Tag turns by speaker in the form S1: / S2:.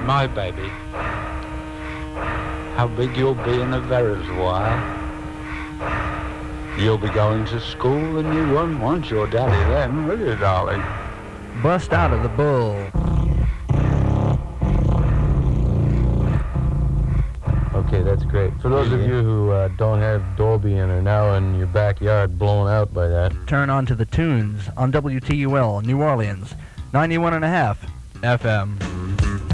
S1: my baby. How big you'll be in a very while. You'll be going to school and you won't want your daddy then, will you, darling?
S2: Bust out of the bull.
S3: Okay, that's great. For those of you who don't have Dolby and are now in your backyard blown out by that,
S2: turn on to the tunes on WTUL New Orleans, 91.5 FM.